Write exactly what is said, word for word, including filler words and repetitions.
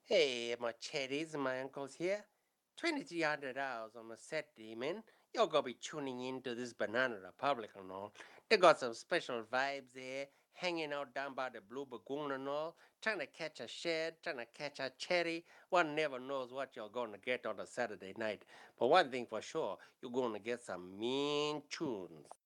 Hey, my cherries, my uncle's here. twenty-three hundred hours on a Saturday, man. You're gonna be tuning in to this Banana Republic and all. They got some special vibes there, hanging out down by the Blue Lagoon and all, trying to catch a shed, trying to catch a cherry. One never knows what you're gonna get on a Saturday night. But one thing for sure, you're gonna get some mean tunes.